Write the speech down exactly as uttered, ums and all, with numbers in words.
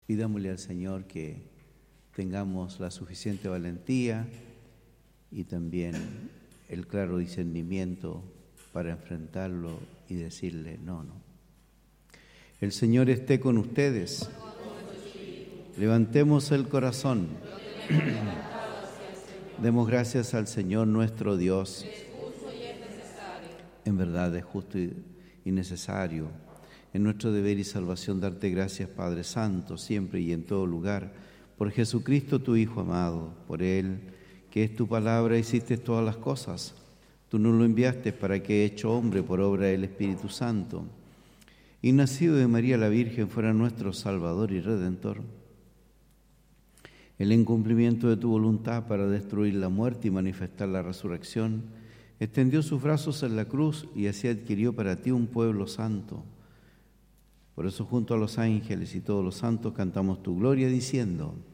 Pidámosle al Señor que tengamos la suficiente valentía y también el claro discernimiento para enfrentarlo y decirle no, no. El Señor esté con ustedes. Levantemos el corazón. Demos gracias al Señor nuestro Dios. En verdad es justo y necesario. En nuestro deber y salvación darte gracias, Padre Santo, siempre y en todo lugar, por Jesucristo tu Hijo amado, por Él, que es tu palabra, hiciste todas las cosas. Tú nos lo enviaste para que, hecho hombre por obra del Espíritu Santo, y nacido de María la Virgen, fuera nuestro Salvador y Redentor. Él, en cumplimiento de tu voluntad para destruir la muerte y manifestar la resurrección, extendió sus brazos en la cruz y así adquirió para ti un pueblo santo. Por eso, junto a los ángeles y todos los santos, cantamos tu gloria diciendo: